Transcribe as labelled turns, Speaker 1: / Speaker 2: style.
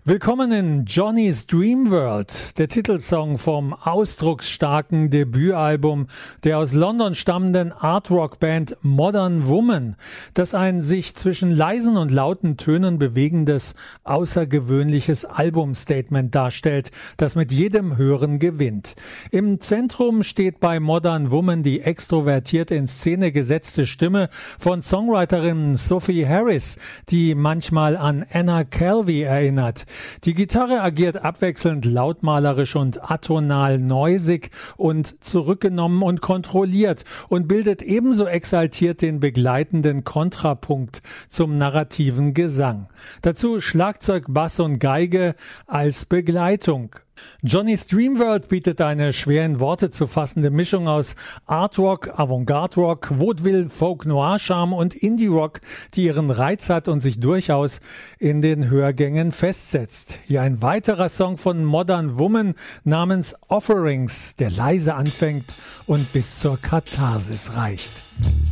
Speaker 1: Willkommen in Johnny's Dream World, der Titelsong vom ausdrucksstarken Debütalbum der aus London stammenden Art-Rock-Band Modern Woman, das ein sich zwischen leisen und lauten Tönen bewegendes, außergewöhnliches Albumstatement darstellt, das mit jedem Hören gewinnt. Im Zentrum steht bei Modern Woman die extrovertiert in Szene gesetzte Stimme von Songwriterin Sophie Harris, die manchmal an Anna Calvi erinnert. Die Gitarre agiert abwechselnd lautmalerisch und atonal neusig und zurückgenommen und kontrolliert und bildet ebenso exaltiert den begleitenden Kontrapunkt zum narrativen Gesang. Dazu Schlagzeug, Bass und Geige als Begleitung. Johnny's Dream World bietet eine schwer in Worte zu fassende Mischung aus Art Rock, Avantgarde Rock, Vaudeville, Folk Noir Charme und Indie Rock, die ihren Reiz hat und sich durchaus in den Hörgängen festsetzt. Hier ein weiterer Song von Modern Woman namens Offerings, der leise anfängt und bis zur Katharsis reicht.